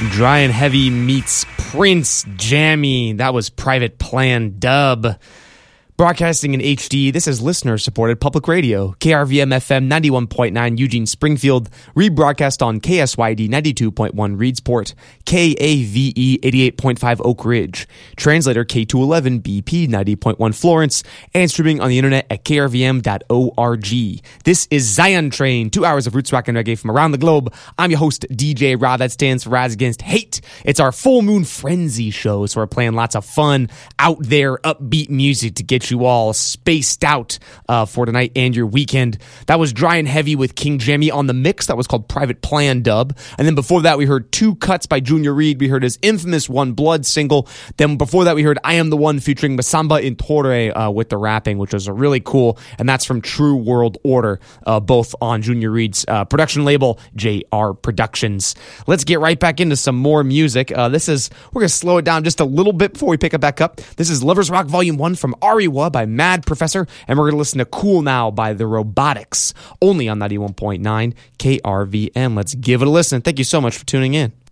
Dry and Heavy meets Prince Jammy. That was Private Plan Dub. Broadcasting in HD, this is listener-supported public radio. KRVM-FM 91.9 Eugene Springfield, rebroadcast on KSYD 92.1 Reedsport, KAVE 88.5 Oak Ridge, translator K211 BP 90.1 Florence, and streaming on the internet at krvm.org. This is Zion Train, 2 hours of roots rock and reggae from around the globe. I'm your host, DJ Rod. That stands for Rise Against Hate. It's our Full Moon Frenzy show, so we're playing lots of fun, out there, upbeat music to get you all spaced out for tonight and your weekend. That was Dry and Heavy with King Jammy on the mix. That was called Private Plan Dub. And then before that, we heard two cuts by Junior Reid. We heard his infamous One Blood single. Then before that, we heard I Am the One featuring Masamba Intore with the rapping, which was really cool. And that's from True World Order, both on Junior Reid's production label, JR Productions. Let's get right back into some more music. We're going to slow it down just a little bit before we pick it back up. This is Lovers Rock Volume 1 from Ariwa by Mad Professor, and we're going to listen to Cool Now by The Robotics, only on 91.9 KRVM. Let's give it a listen. Thank you so much for tuning in.